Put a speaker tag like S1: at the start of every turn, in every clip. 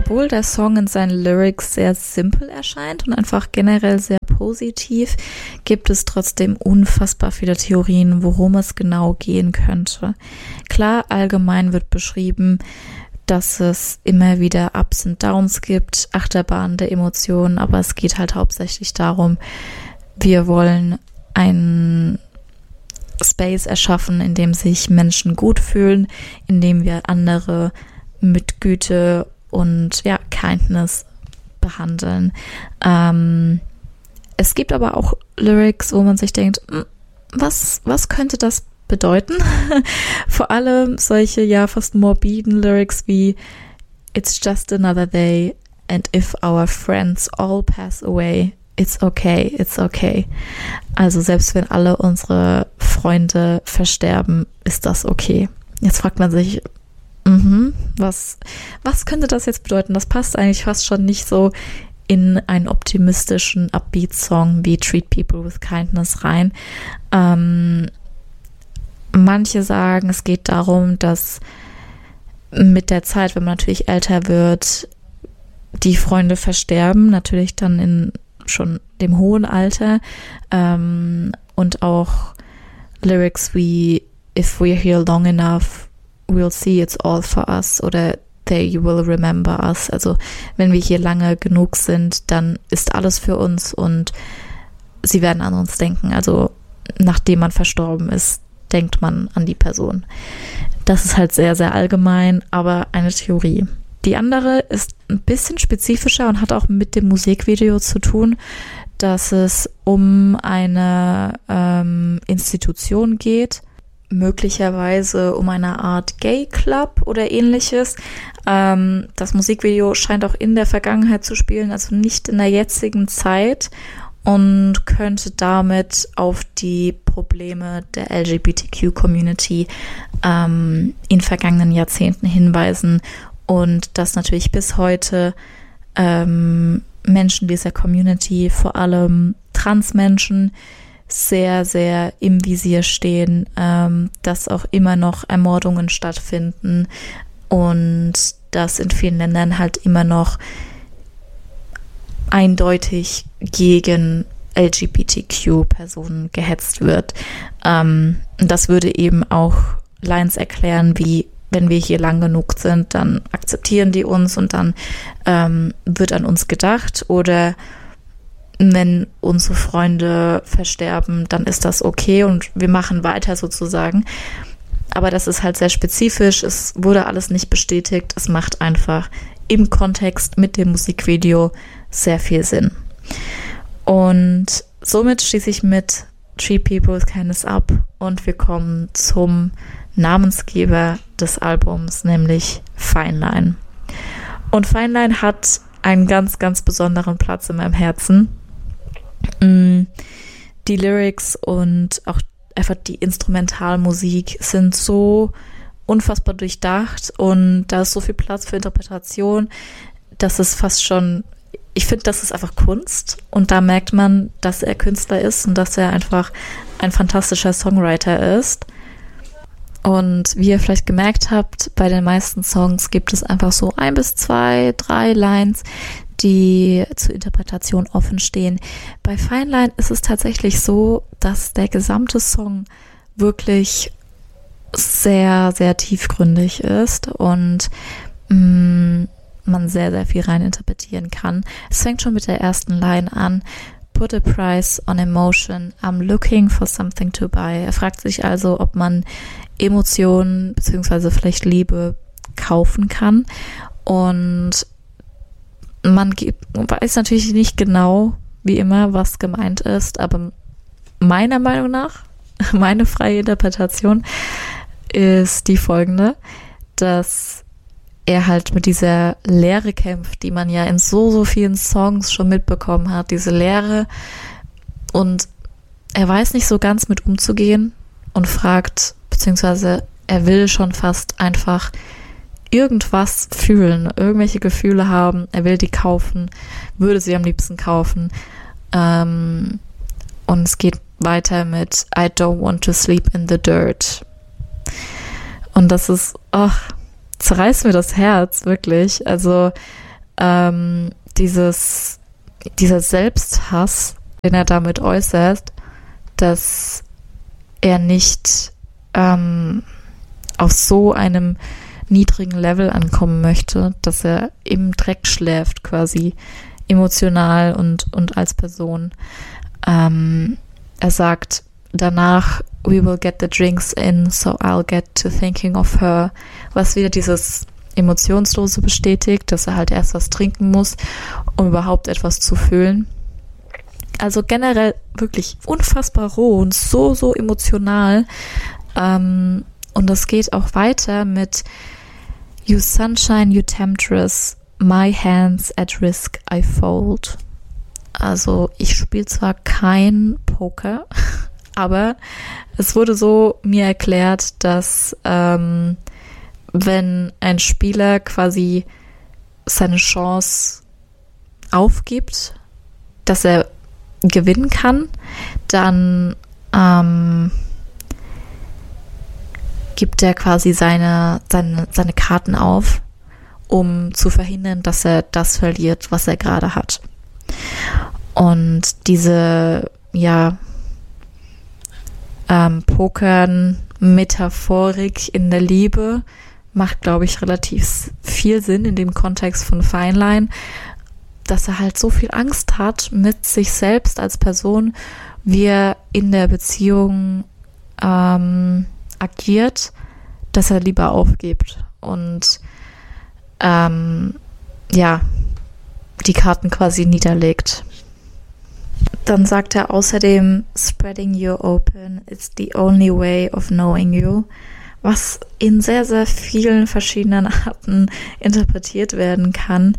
S1: obwohl der Song in seinen Lyrics sehr simpel erscheint und einfach generell sehr positiv, gibt es trotzdem unfassbar viele Theorien, worum es genau gehen könnte. Klar, allgemein wird beschrieben, dass es immer wieder Ups und Downs gibt, Achterbahnen der Emotionen, aber es geht halt hauptsächlich darum, wir wollen einen Space erschaffen, in dem sich Menschen gut fühlen, in dem wir andere mit Güte und Kindness behandeln. Es gibt aber auch Lyrics, wo man sich denkt, was könnte das bedeuten? Vor allem solche fast morbiden Lyrics wie It's just another day and if our friends all pass away, it's okay, it's okay. Also selbst wenn alle unsere Freunde versterben, ist das okay. Jetzt fragt man sich, was könnte das jetzt bedeuten? Das passt eigentlich fast schon nicht so in einen optimistischen Upbeat-Song wie Treat People with Kindness rein. Manche sagen, es geht darum, dass mit der Zeit, wenn man natürlich älter wird, die Freunde versterben, natürlich dann in schon dem hohen Alter, und auch Lyrics wie If we're here long enough, we'll see it's all for us oder They will remember us. Also wenn wir hier lange genug sind, dann ist alles für uns und sie werden an uns denken. Also nachdem man verstorben ist, denkt man an die Person. Das ist halt sehr, sehr allgemein, aber eine Theorie. Die andere ist ein bisschen spezifischer und hat auch mit dem Musikvideo zu tun, dass es um eine Institution geht, möglicherweise um eine Art Gay Club oder ähnliches. Das Musikvideo scheint auch in der Vergangenheit zu spielen, also nicht in der jetzigen Zeit, und könnte damit auf die Probleme der LGBTQ-Community in vergangenen Jahrzehnten hinweisen und dass natürlich bis heute Menschen dieser Community, vor allem Transmenschen, sehr, sehr im Visier stehen, dass auch immer noch Ermordungen stattfinden und dass in vielen Ländern halt immer noch eindeutig gegen LGBTQ-Personen gehetzt wird. Das würde eben auch Lines erklären, wie wenn wir hier lang genug sind, dann akzeptieren die uns und dann wird an uns gedacht, oder wenn unsere Freunde versterben, dann ist das okay und wir machen weiter sozusagen. Aber das ist halt sehr spezifisch, es wurde alles nicht bestätigt, es macht einfach im Kontext mit dem Musikvideo sehr viel Sinn. Und somit schließe ich mit Treat People with Kindness ab und wir kommen zum Namensgeber des Albums, nämlich Fine Line. Und Fine Line hat einen ganz, ganz besonderen Platz in meinem Herzen. Die Lyrics und auch einfach die Instrumentalmusik sind so unfassbar durchdacht und da ist so viel Platz für Interpretation, dass es fast schon, ich finde, das ist einfach Kunst und da merkt man, dass er Künstler ist und dass er einfach ein fantastischer Songwriter ist. Und wie ihr vielleicht gemerkt habt, bei den meisten Songs gibt es einfach so 1 bis 2, 3 Lines, die zur Interpretation offen stehen. Bei Fine Line ist es tatsächlich so, dass der gesamte Song wirklich sehr, sehr tiefgründig ist und man sehr, sehr viel rein interpretieren kann. Es fängt schon mit der ersten Line an. Put a price on emotion. I'm looking for something to buy. Er fragt sich also, ob man Emotionen bzw. vielleicht Liebe kaufen kann. Und man weiß natürlich nicht genau, wie immer, was gemeint ist, aber meiner Meinung nach, meine freie Interpretation ist die folgende, dass er halt mit dieser Leere kämpft, die man ja in so, so vielen Songs schon mitbekommen hat, diese Leere, und er weiß nicht so ganz mit umzugehen und fragt, beziehungsweise er will schon fast einfach irgendwas fühlen, irgendwelche Gefühle haben, er will die kaufen, würde sie am liebsten kaufen, und es geht weiter mit I don't want to sleep in the dirt. Und das ist, zerreißt mir das Herz, wirklich. Also dieser Selbsthass, den er damit äußert, dass er nicht auf so einem niedrigen Level ankommen möchte, dass er im Dreck schläft, quasi emotional und als Person. Er sagt danach, we will get the drinks in, so I'll get to thinking of her, was wieder dieses Emotionslose bestätigt, dass er halt erst was trinken muss, um überhaupt etwas zu fühlen. Also generell wirklich unfassbar roh und so emotional. Und das geht auch weiter mit You sunshine, you temptress, my hands at risk I fold. Also ich spiele zwar kein Poker, aber es wurde so mir erklärt, dass wenn ein Spieler quasi seine Chance aufgibt, dass er gewinnen kann, dann gibt er quasi seine Karten auf, um zu verhindern, dass er das verliert, was er gerade hat. Und diese, Pokern-Metaphorik in der Liebe macht, glaube ich, relativ viel Sinn in dem Kontext von Feinlein, dass er halt so viel Angst hat mit sich selbst als Person, wie er in der Beziehung agiert, dass er lieber aufgibt und die Karten quasi niederlegt. Dann sagt er außerdem, spreading you open is the only way of knowing you, was in sehr, sehr vielen verschiedenen Arten interpretiert werden kann.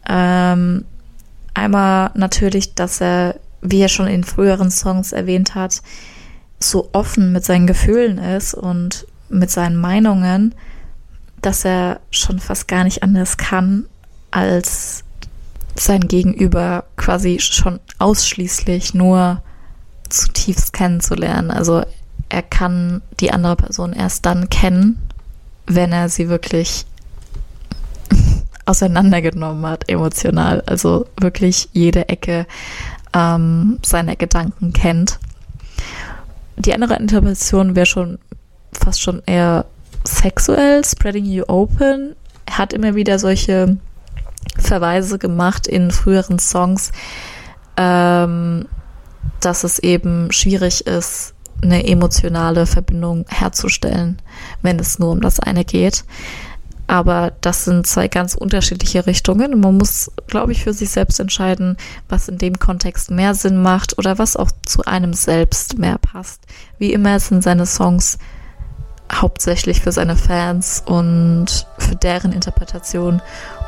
S1: Einmal natürlich, dass er, wie er schon in früheren Songs erwähnt hat, so offen mit seinen Gefühlen ist und mit seinen Meinungen, dass er schon fast gar nicht anders kann, als sein Gegenüber quasi schon ausschließlich nur zutiefst kennenzulernen. Also er kann die andere Person erst dann kennen, wenn er sie wirklich auseinandergenommen hat, emotional. Also wirklich jede Ecke seiner Gedanken kennt. Die andere Interpretation wäre fast schon eher sexuell, spreading you open. Er hat immer wieder solche Verweise gemacht in früheren Songs, dass es eben schwierig ist, eine emotionale Verbindung herzustellen, wenn es nur um das eine geht. Aber das sind zwei ganz unterschiedliche Richtungen. Man muss, glaube ich, für sich selbst entscheiden, was in dem Kontext mehr Sinn macht oder was auch zu einem selbst mehr passt. Wie immer sind seine Songs hauptsächlich für seine Fans und für deren Interpretation,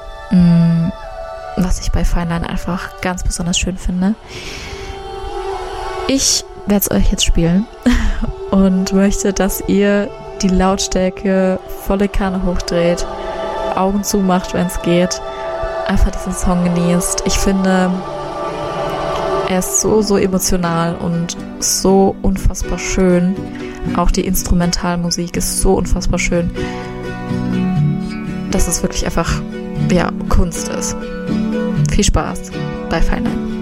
S1: was ich bei Feinlein einfach ganz besonders schön finde. Ich werde es euch jetzt spielen und möchte, dass ihr die Lautstärke volle Kanne hochdreht, Augen zumacht, wenn es geht, einfach diesen Song genießt. Ich finde, er ist so emotional und so unfassbar schön. Auch die Instrumentalmusik ist so unfassbar schön, dass es wirklich einfach Kunst ist. Viel Spaß bei Feinlein.